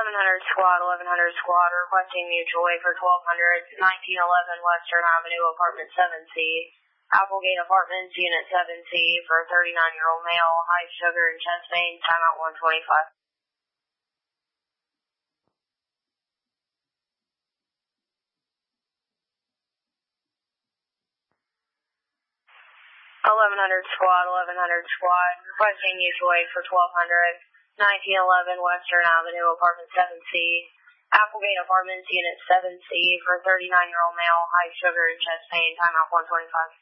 1100 squad, requesting mutual aid for 1200, 1911 Western Avenue, apartment 7C. Applegate Apartments, unit 7C, for a 39-year-old male, high sugar and chest pain, timeout 125. 1100 squad, requesting mutual aid for 1200, 1911 Western Avenue, apartment 7C. Applegate Apartments, unit 7C, for a 39-year-old male, high sugar and chest pain, timeout 125.